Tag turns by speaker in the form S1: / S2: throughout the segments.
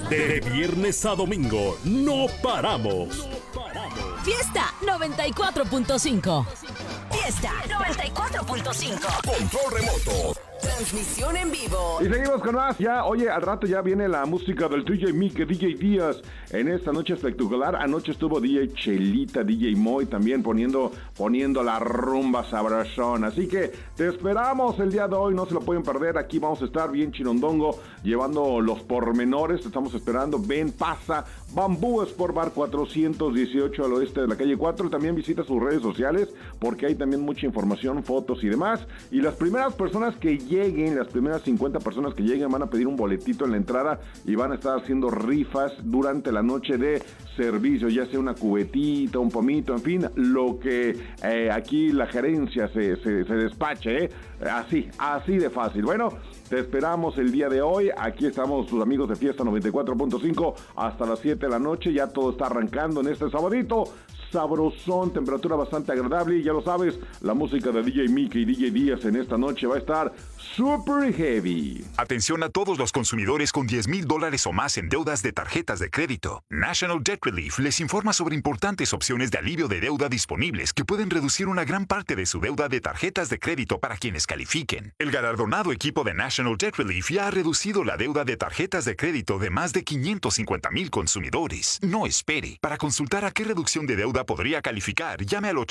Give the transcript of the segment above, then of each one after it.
S1: De viernes a domingo, no paramos.
S2: Fiesta 94.5. Fiesta 94.5.
S3: Control remoto.
S2: Transmisión en vivo.
S4: Y seguimos con más. Ya, oye, al rato ya viene la música del DJ Mike, DJ Díaz. En esta noche espectacular. Anoche estuvo DJ Chelita, DJ Moy también poniendo la rumba sabrosón. Así que te esperamos el día de hoy. No se lo pueden perder. Aquí vamos a estar bien chirondongo, llevando los pormenores. Te estamos esperando. Ven, pasa. Bambú Sport Bar 418 al oeste de la calle 4. También visita sus redes sociales porque hay también mucha información, fotos y demás. Y las primeras personas que lleguen, las primeras 50 personas que lleguen van a pedir un boletito en la entrada y van a estar haciendo rifas durante la noche de servicio, ya sea una cubetita, un pomito, en fin, lo que aquí la gerencia se despache, así de fácil. Bueno, te esperamos el día de hoy. Aquí estamos tus amigos de Fiesta 94.5 hasta las 7 de la noche. Ya todo está arrancando en este sabadito sabrosón, temperatura bastante agradable. Y ya lo sabes, la música de DJ Mickey y DJ Díaz en esta noche va a estar super heavy.
S5: Atención a todos los consumidores con $10,000 o más en deudas de tarjetas de crédito. National Debt Relief les informa sobre importantes opciones de alivio de deuda disponibles que pueden reducir una gran parte de su deuda de tarjetas de crédito para quienes califiquen. El galardonado equipo de National Debt Relief ya ha reducido la deuda de tarjetas de crédito de más de 550,000 consumidores. No espere. Para consultar a qué reducción de deuda podría calificar, llame al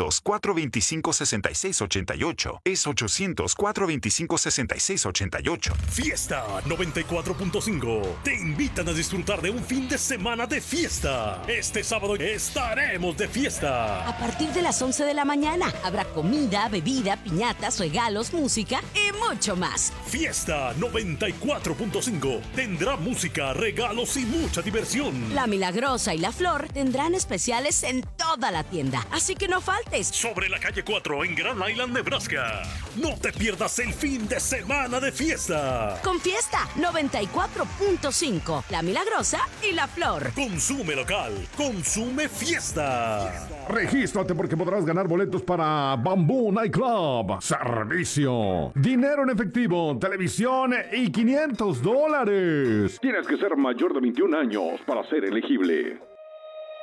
S5: 800-425-6688. Es 800-425-6688.
S1: Fiesta 94.5. Te invitan a disfrutar de un fin de semana de fiesta. Este sábado estaremos de fiesta.
S2: A partir de las 11 de la mañana habrá comida, bebida, piñatas, regalos, música y mucho más.
S1: Fiesta 94.5 tendrá música, regalos y mucha diversión.
S2: La Milagrosa y la Flor tendrán especiales en toda la tienda, así que no faltes.
S1: Sobre la calle 4 en Grand Island, Nebraska. No te pierdas el fin de semana de fiesta.
S2: Con Fiesta 94.5, La Milagrosa y la Flor.
S1: Consume local, consume fiesta.
S4: Regístrate porque podrás ganar boletos para Bamboo Nightclub. Servicio, dinero en efectivo, televisión y $500. Tienes que ser mayor de 21 años para ser elegible.